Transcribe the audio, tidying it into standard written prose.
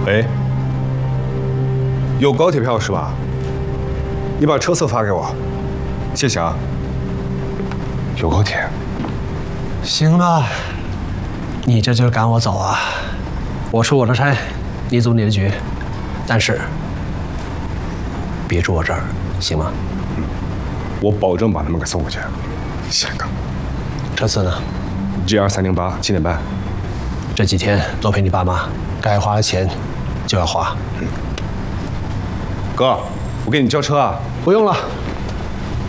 喂，有高铁票是吧？你把车次发给我，谢谢啊。有高铁。 行吧，你这就是赶我走啊！我出我的差，你组你的局，但是别住我这儿，行吗？ 我保证把他们给送回去。下一个， 车次呢 GR308，7点半。 这几天多陪你爸妈，该花的钱就要花。 哥，我给你叫车啊。 不用了。